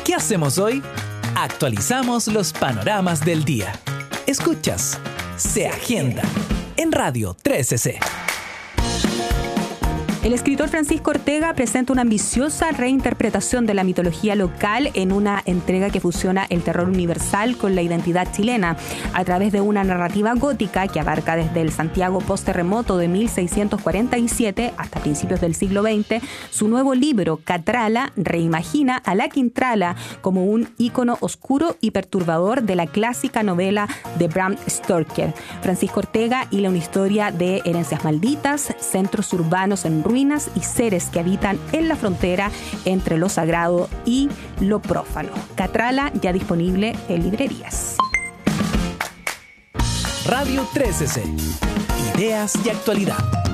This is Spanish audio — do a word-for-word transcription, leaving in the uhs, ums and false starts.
¿Qué hacemos hoy? Actualizamos los panoramas del día. Escuchas Se Agenda en Radio trece C. El escritor Francisco Ortega presenta una ambiciosa reinterpretación de la mitología local en una entrega que fusiona el terror universal con la identidad chilena a través de una narrativa gótica que abarca desde el Santiago post-terremoto de mil seiscientos cuarenta y siete hasta principios del siglo veinte. Su nuevo libro, Catrala, reimagina a la Quintrala como un ícono oscuro y perturbador de la clásica novela de Bram Stoker. Francisco Ortega hila una historia de herencias malditas, centros urbanos en ruinas y seres que habitan en la frontera entre lo sagrado y lo prófano. Catrala ya disponible en librerías. Radio trece C. Ideas y actualidad.